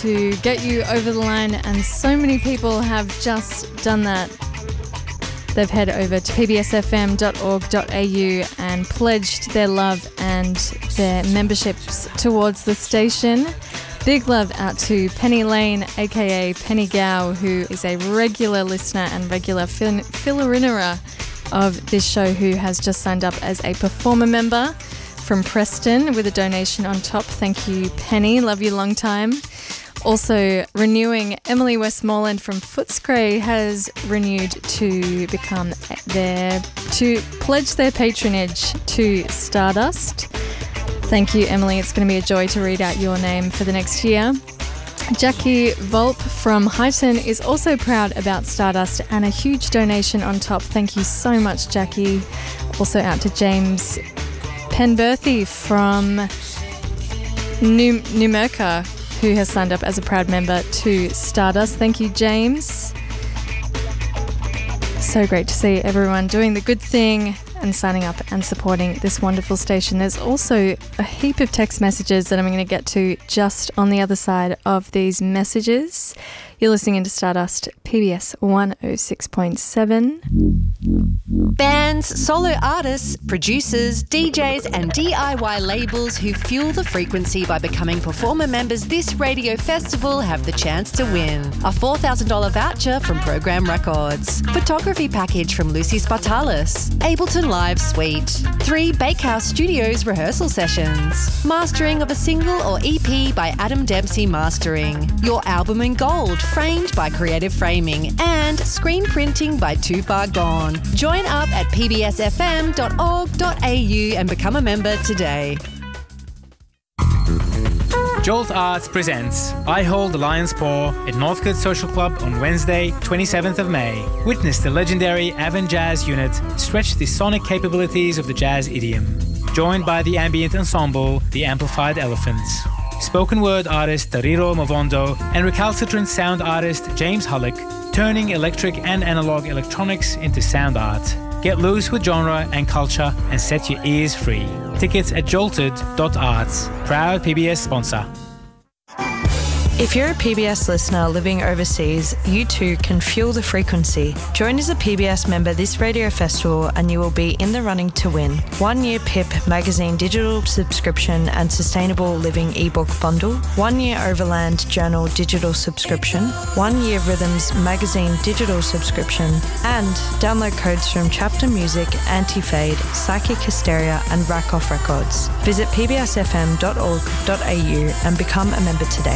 to get you over the line, and so many people have just done that. They've head over to pbsfm.org.au and pledged their love and their memberships towards the station. Big love out to Penny Lane, aka Penny Gow, who is a regular listener and regular fillerinera of this show, who has just signed up as a performer member from Preston with a donation on top. Thank you, Penny. Love you long time. Also renewing, Emily Westmoreland from Footscray has renewed to pledge their patronage to Stardust. Thank you, Emily. It's going to be a joy to read out your name for the next year. Jackie Volp from Highton is also proud about Stardust and a huge donation on top. Thank you so much, Jackie. Also out to James Penberthy from Numurkah, who has signed up as a proud member to Stardust. Thank you, James. So great to see everyone doing the good thing and signing up and supporting this wonderful station. There's also a heap of text messages that I'm going to get to just on the other side of these messages. You're listening to Stardust, PBS 106.7. Bands, solo artists, producers, DJs and DIY labels who fuel the frequency by becoming performer members this radio festival have the chance to win a $4,000 voucher from Program Records, photography package from Lucy Spartalis, Ableton Live Suite, 3 Bakehouse Studios rehearsal sessions, mastering of a single or EP by Adam Dempsey Mastering, your album in gold framed by Creative Framing, and screen printing by Too Far Gone. Join up at pbsfm.org.au and become a member today. Jolt Arts presents I Hold the Lion's Paw at Northcote Social Club on Wednesday, 27th of May. Witness the legendary Avant Jazz unit stretch the sonic capabilities of the jazz idiom. Joined by the ambient ensemble, the Amplified Elephants. Spoken word artist Tariro Movondo and recalcitrant sound artist James Hullock, turning electric and analog electronics into sound art. Get loose with genre and culture and set your ears free. Tickets at jolted.arts. Proud PBS sponsor. If you're a PBS listener living overseas, you too can fuel the frequency. Join as a PBS member this radio festival and you will be in the running to win 1 year PIP magazine digital subscription and sustainable living ebook bundle, 1 year Overland Journal digital subscription, 1 year Rhythms magazine digital subscription, and download codes from Chapter Music, Anti-Fade, Psychic Hysteria and Rack Off Records. Visit pbsfm.org.au and become a member today.